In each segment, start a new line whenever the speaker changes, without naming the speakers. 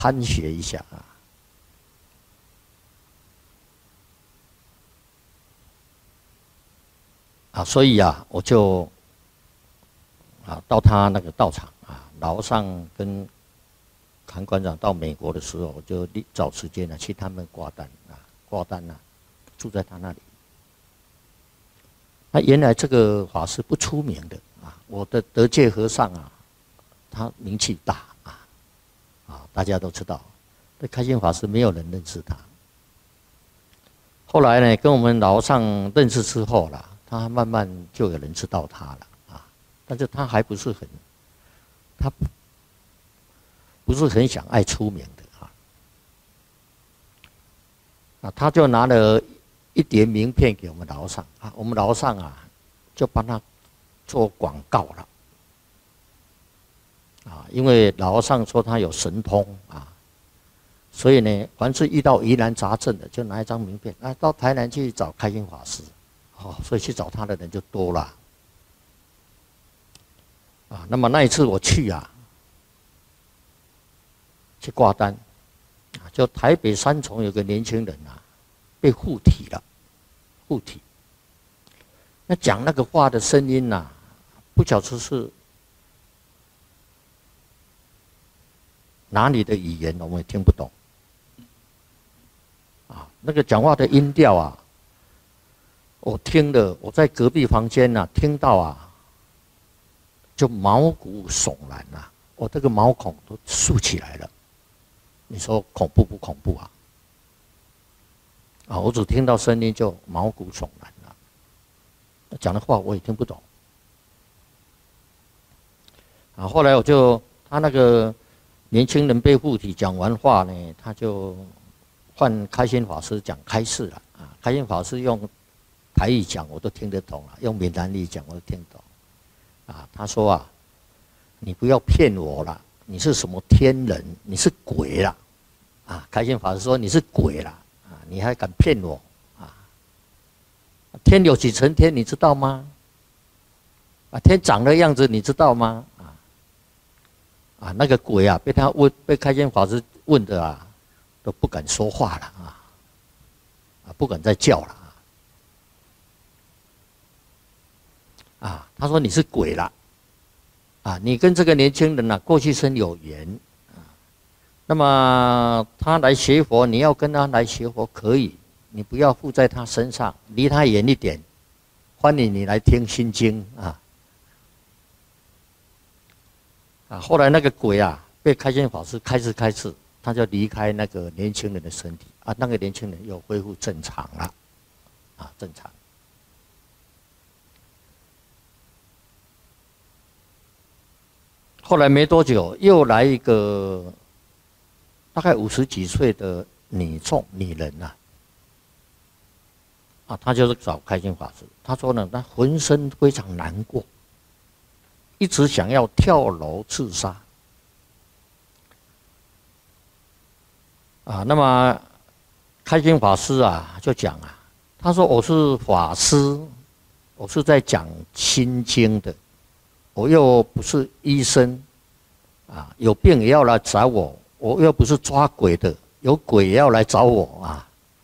参学一下所以我就到他那个道场老上跟韩馆长到美国的时候，我就找时间去他们挂单住在他那里。原来这个法师不出名的我的德界和尚他名气大大家都知道。这开心法师没有人认识他。后来呢，跟我们老上认识之后啦，他慢慢就有人知道他了但是他还不是很，他不是很想爱出名的他就拿了一叠名片给我们老上我们老上就帮他做广告了因为老上说他有神通所以呢，凡是遇到疑难杂症的，就拿一张名片到台南去找开心法师所以去找他的人就多了那么那一次我去去挂单就台北三重有个年轻人被附体了，附体。那讲那个话的声音不晓得是哪里的语言，我们也听不懂那个讲话的音调我听了，我在隔壁房间听到就毛骨悚然我这个毛孔都竖起来了。你说恐怖不恐怖我只听到声音就毛骨悚然了。讲的话我也听不懂。后来他那个年轻人被附体讲完话呢，他就换开心法师讲开示了开心法师用台语讲我都听得懂用闽南语讲我都听得懂他说你不要骗我了，你是什么天人？你是鬼啦开心法师说你是鬼啦你还敢骗我天有几层天你知道吗？天长的样子你知道吗？那个鬼被开心法师问的都不敢说话了不敢再叫了他说你是鬼啦你跟这个年轻人过去生有缘那么他来学佛，你要跟他来学佛可以，你不要附在他身上，离他远一点。欢迎你来听心经后来那个鬼被开心法师开示，他就离开那个年轻人的身体那个年轻人又恢复正常了正常。后来没多久，又来一个大概50几岁的女人她就是找开心法师。她说呢，她浑身非常难过，一直想要跳楼自杀那么开心法师就讲他说我是法师，我是在讲心经的，我又不是医生有病也要来找我，我又不是抓鬼的，有鬼也要来找我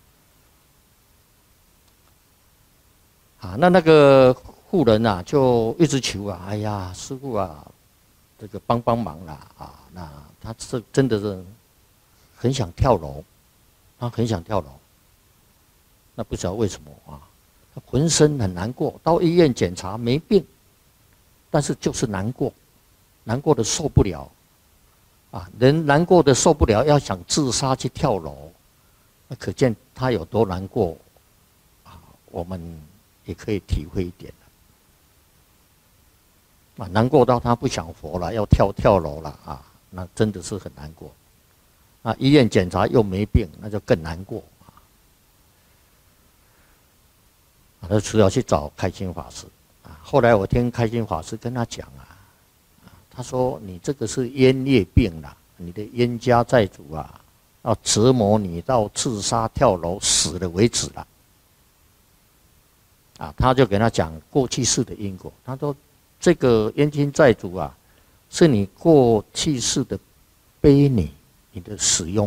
那个妇人就一直求哎呀师父这个帮忙啦那他是真的是很想跳楼，他很想跳楼，那不知道为什么他浑身很难过，到医院检查没病，但是就是难过，难过的受不了人难过的受不了，要想自杀去跳楼，那可见他有多难过我们也可以体会一点难过到他不想活了，要跳楼了那真的是很难过医院检查又没病，那就更难过他只好去找开心法师后来我听开心法师跟他讲他说你这个是冤业病啦，你的冤家债主要折磨你到自杀跳楼死了为止了他就给他讲过去世的因果。他说这个冤亲债主是你过去世的悲女你的使用